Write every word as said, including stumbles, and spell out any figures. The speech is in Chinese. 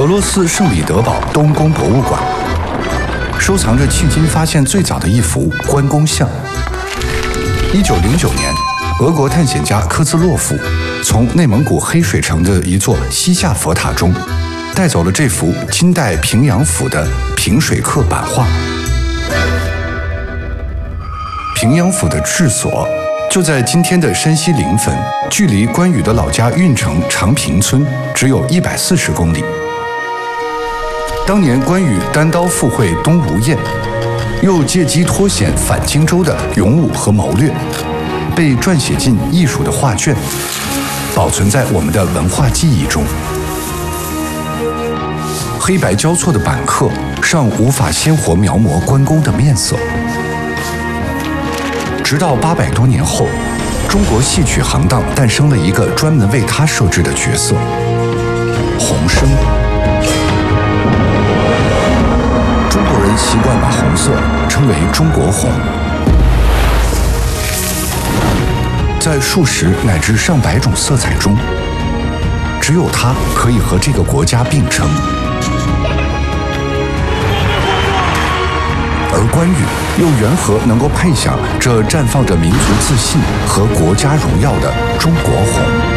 俄罗斯圣彼得堡东宫博物馆收藏着迄今发现最早的一幅关公像。一九零九年，俄国探险家科兹洛夫从内蒙古黑水城的一座西夏佛塔中带走了这幅金代平阳府的平水刻版画。平阳府的治所就在今天的山西临汾，距离关羽的老家运城长平村只有一百四十公里。当年关羽单刀赴会东吴堰，又借机脱险反荆州的勇武和谋略，被撰写进艺术的画卷，保存在我们的文化记忆中。黑白交错的板刻尚无法鲜活描摹关公的面色。直到八百多年后，中国戏曲行当诞生了一个专门为他设置的角色——红生。中国人习惯把红色称为中国红，在数十乃至上百种色彩中，只有它可以和这个国家并称。而关羽又缘何能够配享这绽放着民族自信和国家荣耀的中国红？